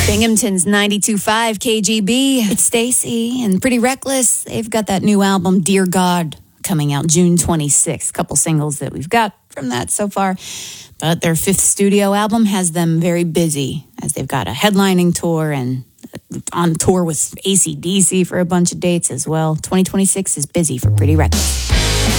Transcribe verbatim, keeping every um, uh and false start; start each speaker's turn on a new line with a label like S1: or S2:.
S1: Binghamton's ninety-two point five K G B. It's Stacy and Pretty Reckless. They've got that new album, Dear God, coming out June twenty-sixth. Couple singles that we've got from that so far. But their fifth studio album has them very busy, as they've got a headlining tour and on tour with A C D C for a bunch of dates as well. twenty twenty-six is busy for Pretty Reckless.